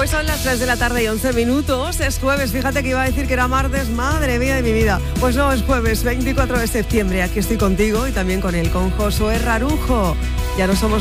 Pues son las 3 de la tarde y 11 minutos. Es jueves, fíjate que iba a decir que era martes, madre mía de mi vida. Pues no, es jueves, 24 de septiembre. Aquí estoy contigo y también con Josué Rarujo. Ya no somos